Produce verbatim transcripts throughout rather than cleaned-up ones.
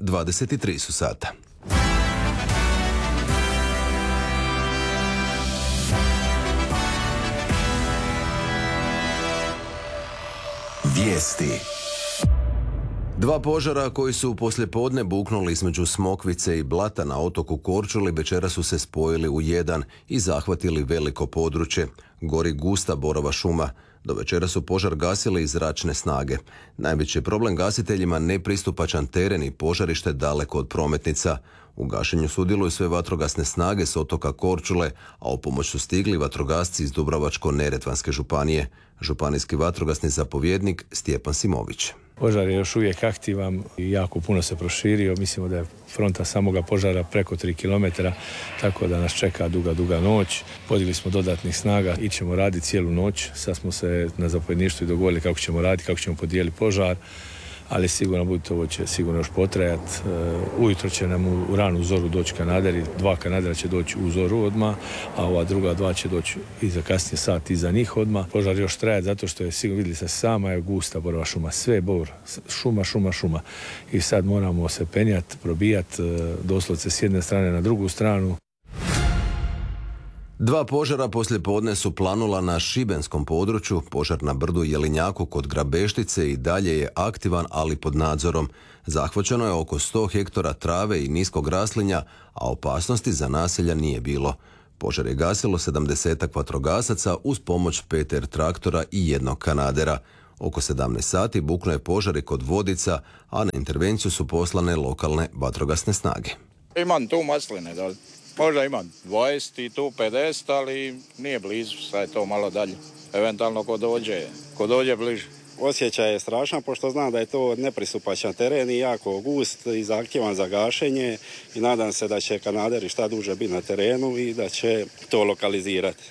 dvadeset tri su sata. Vijesti. Dva požara koji su poslijepodne buknuli između Smokvice i Blata na otoku Korčuli večeras su se spojili u jedan i zahvatili veliko područje. Gori gusta borova šuma. Do večera su požar gasili iz zračne snage. Najveći je problem gasiteljima nepristupačan teren i požarište daleko od prometnica. U gašenju sudjeluju sve vatrogasne snage s otoka Korčule, a u pomoć su stigli vatrogasci iz Dubrovačko-neretvanske županije. Županijski vatrogasni zapovjednik Stjepan Simović. Požar je još uvijek aktivan i jako puno se proširio. Mislimo da je fronta samoga požara preko tri kilometra, tako da nas čeka duga, duga noć. Podigli smo dodatnih snaga i ćemo raditi cijelu noć. Sad smo se na zapovjedništvu i dogovorili kako ćemo raditi, kako ćemo podijeliti požar. Ali sigurno budite, ovo će sigurno još potrajati. Uh, ujutro će nam u, u ranu zoru doći kanaderi, dva kanadera će doći u zoru odmah, a ova druga dva će doći iza kasnije sat iza njih odmah. Požar još traje zato što je sigurno, vidjeli se, sama je gusta borova šuma, sve je bor, šuma, šuma, šuma. I sad moramo se penjati, probijati uh, doslovce s jedne strane na drugu stranu. Dva požara poslijepodne su planula na šibenskom području. Požar na brdu Jelinjaku kod Grabeštice i dalje je aktivan, ali pod nadzorom. Zahvaćeno je oko sto hektara trave i niskog raslinja, a opasnosti za naselja nije bilo. Požar je gasilo sedamdesetak vatrogasaca uz pomoć pet er traktora i jednog kanadera. Oko sedamnaest sati buknuo je požar i kod Vodica, a na intervenciju su poslane lokalne vatrogasne snage. Imam tu masline, da. Možda imam dvadeset i tu pedeset, ali nije blizu, sad je to malo dalje. Eventualno ko dođe, ko dođe bliže. Osjećaj je strašan, pošto znam da je to nepristupačan teren i jako gust i zahtjevan za gašenje i nadam se da će kanaderi šta duže biti na terenu i da će to lokalizirati.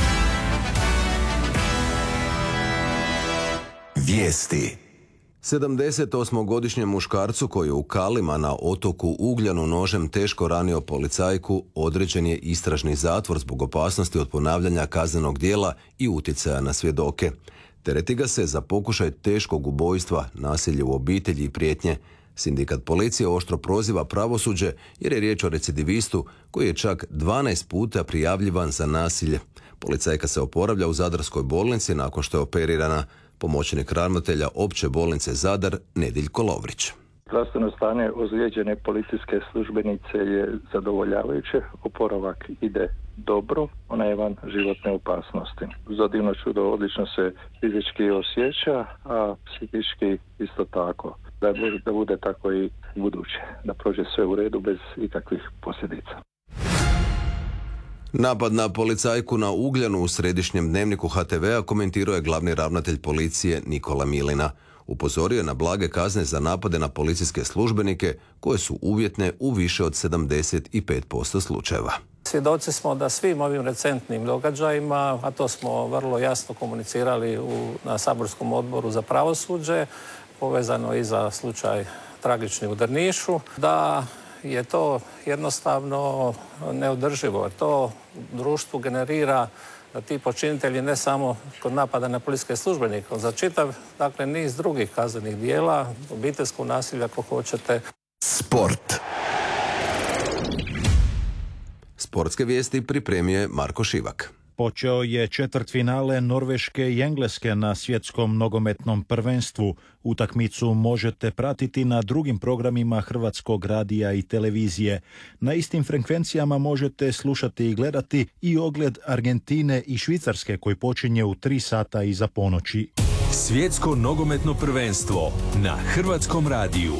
Vijesti. sedamdesetosmogodišnjem muškarcu koji je u Kalima na otoku Ugljanu nožem teško ranio policajku određen je istražni zatvor zbog opasnosti od ponavljanja kaznenog djela i utjecaja na svjedoke. Tereti ga se za pokušaj teškog ubojstva, nasilje u obitelji i prijetnje. Sindikat policije oštro proziva pravosuđe jer je riječ o recidivistu koji je čak dvanaest puta prijavljivan za nasilje. Policajka se oporavlja u Zadarskoj bolnici nakon što je operirana. Pomoćnik ravnatelja opće bolnice Zadar Nediljko Lovrić. Zdravstveno stanje ozlijeđene policijske službenice je zadovoljavajuće, oporavak ide dobro, ona je van životne opasnosti. Za divno čudo odlično se fizički osjeća, a psihički isto tako. Da bude, da bude tako i buduće, da prođe sve u redu bez ikakvih posljedica. Napad na policajku na Ugljanu u središnjem dnevniku ha te vea komentirao je glavni ravnatelj policije Nikola Milina. Upozorio je na blage kazne za napade na policijske službenike koje su uvjetne u više od sedamdeset pet posto slučajeva. Svjedoci smo da svim ovim recentnim događajima, a to smo vrlo jasno komunicirali u, na saborskom odboru za pravosuđe, povezano i za slučaj tragični u Drnišu, da je to jednostavno neodrživo. To društvu generira da ti počinitelji ne samo kod napada na policijske službenike, za čitav, dakle, niz drugih kaznenih dijela, obiteljskog nasilja, ako hoćete. Sport. Sportske vijesti pripremio je Marko Šivak. Počeo je četvrtfinale Norveške i Engleske na svjetskom nogometnom prvenstvu. Utakmicu možete pratiti na drugim programima Hrvatskog radija i televizije. Na istim frekvencijama možete slušati i gledati i ogled Argentine i Švicarske koji počinje u tri sata iza ponoći. Svjetsko nogometno prvenstvo na Hrvatskom radiju.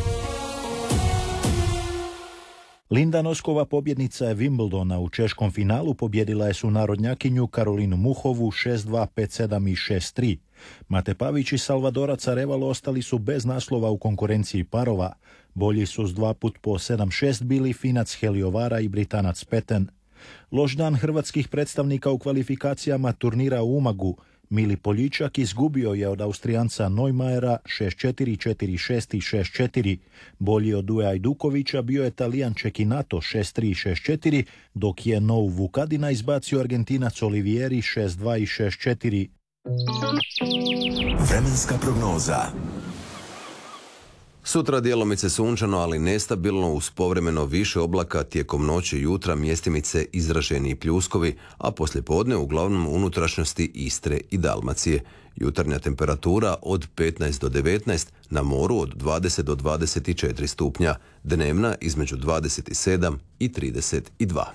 Linda Noskova, pobjednica je Wimbledona. U češkom finalu pobjedila je sunarodnjakinju Karolinu Muhovu šest dva, pet sedam i šest tri. Mate Pavić i Salvadorac Arevalo ostali su bez naslova u konkurenciji parova. Bolji su s dva put po sedam šest bili Finac Heliovara i Britanac Peten. Loš dan hrvatskih predstavnika u kvalifikacijama turnira u Umagu. Mili Poljičak izgubio je od Austrijanca Neumajera šest četiri, četiri šest i šest četiri. Bolji od Duje Ajdukovića bio je Talijan Čekinato šest tri i šest četiri, dok je Nou Vukadina izbacio Argentinac Olivieri šest dva i šest četiri. Vremenska prognoza. Sutra djelomice sunčano, ali nestabilno uz povremeno više oblaka, tijekom noći i jutra mjestimice izraženiji pljuskovi, a poslijepodne uglavnom unutrašnjosti Istre i Dalmacije. Jutarnja temperatura od petnaest do devetnaest, na moru od dvadeset do dvadeset četiri stupnja, dnevna između dvadeset sedam i trideset dva.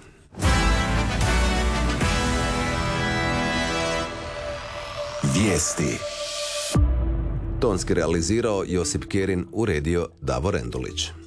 Vijesti. Tonski realizirao Josip Kerin, uredio Davor Endulić.